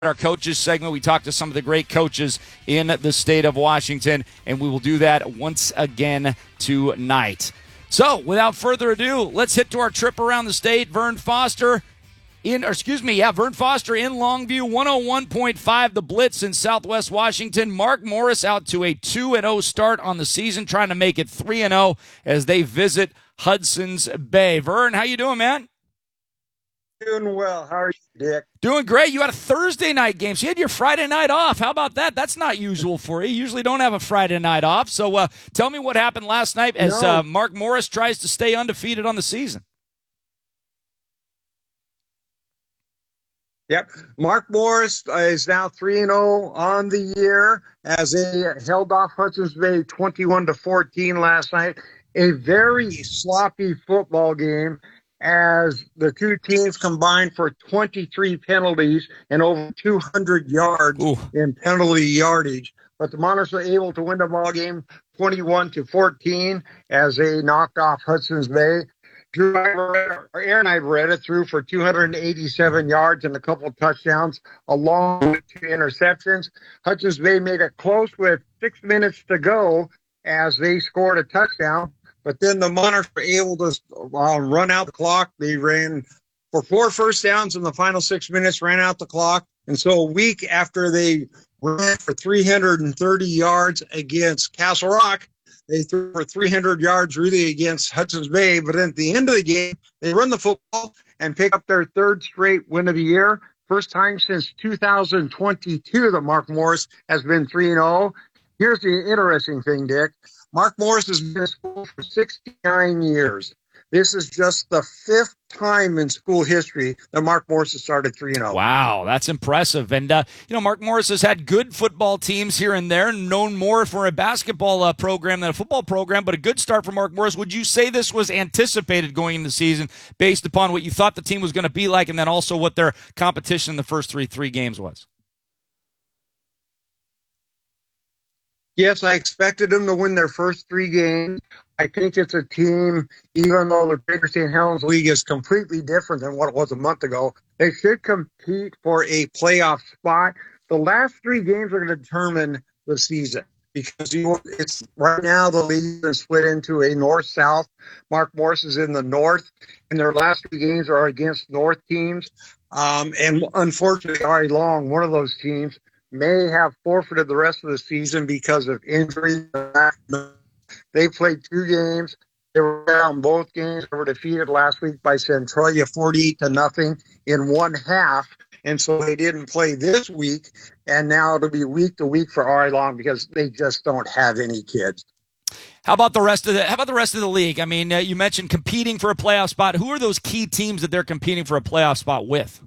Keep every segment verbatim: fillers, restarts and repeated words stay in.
our coaches segment. We talked to some of the great coaches in the state of Washington, and we will do that once again tonight. So, without further ado, let's hit to our trip around the state. Vern Foster in, or excuse me, yeah, Vern Foster in Longview, one oh one point five the Blitz in Southwest Washington. Mark Morris out to a two and oh start on the season, trying to make it three and oh as they visit Hudson's Bay. Vern, how you doing, man? Doing well. How are you, Dick? Doing great. You had a Thursday night game, so you had your Friday night off. How about that? That's not usual for you. You usually don't have a Friday night off. So uh, tell me what happened last night as no. uh, Mark Morris tries to stay undefeated on the season. Yep. Mark Morris is now three and oh on the year as they held off Hudson's Bay twenty-one to fourteen last night. A very sloppy football game, as the two teams combined for twenty-three penalties and over two hundred yards Ooh. in penalty yardage. But the Monarchs were able to win the ball game twenty-one to fourteen as they knocked off Hudson's Bay. Drew Iveretta, or Aaron Iveretta threw for two hundred eighty-seven yards and a couple of touchdowns, along with two interceptions. Hudson's Bay made it close with six minutes to go as they scored a touchdown. But then the Monarchs were able to uh, run out the clock. They ran for four first downs in the final six minutes, ran out the clock. And so a week after they ran for three hundred thirty yards against Castle Rock, they threw for three hundred yards really against Hudson's Bay. But at the end of the game, they run the football and pick up their third straight win of the year. First time since two thousand twenty-two that Mark Morris has been three and oh. Here's the interesting thing, Dick. Mark Morris has been in school for sixty-nine years. This is just the fifth time in school history that Mark Morris has started three and oh. Wow, that's impressive. And, uh, you know, Mark Morris has had good football teams here and there, known more for a basketball uh, program than a football program, but a good start for Mark Morris. Would you say this was anticipated going into the season based upon what you thought the team was going to be like and then also what their competition in the first three three games was? Yes, I expected them to win their first three games. I think it's a team, even though the Baker Saint Helens League is completely different than what it was a month ago, they should compete for a playoff spot. The last three games are going to determine the season because you know, it's right now the league is split into a north-south. Mark Morris is in the north, and their last three games are against north teams. Um, and unfortunately, Ari Long, one of those teams, may have forfeited the rest of the season because of injury. They played two games. They were down both games. They were defeated last week by Centralia forty-eight to nothing in one half. And so they didn't play this week. And now it'll be week to week for Ari Long because they just don't have any kids. How about the rest of the How about the rest of the league? I mean, uh, you mentioned competing for a playoff spot. Who are those key teams that they're competing for a playoff spot with?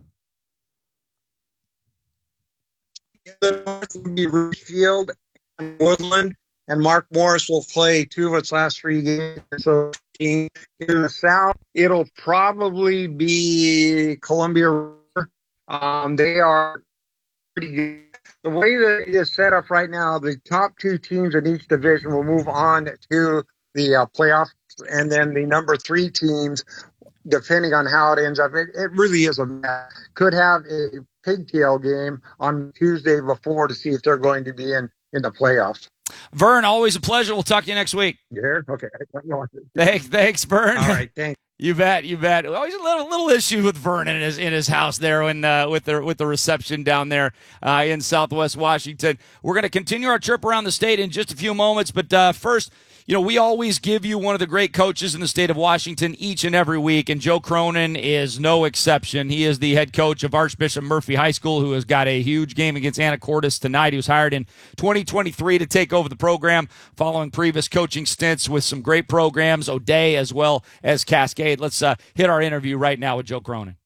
The North will be Richfield and Woodland, and Mark Morris will play two of its last three games. So in the South, it'll probably be Columbia River. Um, they are pretty good. The way that it is set up right now, the top two teams in each division will move on to the uh, playoffs, and then the number three teams, depending on how it ends up, it, it really is a mess. Could have a pigtail game on Tuesday before to see if they're going to be in, in the playoffs. Vern, always a pleasure. We'll talk to you next week. You hear? Okay. Thanks, thanks, Vern. All right, thanks. You bet, you bet. Always a little, little issue with Vern in his in his house there, and uh, with the with the reception down there uh, in Southwest Washington. We're going to continue our trip around the state in just a few moments, but uh, first, you know, we always give you one of the great coaches in the state of Washington each and every week, and Joe Cronin is no exception. He is the head coach of Archbishop Murphy High School, who has got a huge game against Anacortes tonight. He was hired in twenty twenty-three to take over the program following previous coaching stints with some great programs, O'Day as well as Cascade. Let's uh, hit our interview right now with Joe Cronin.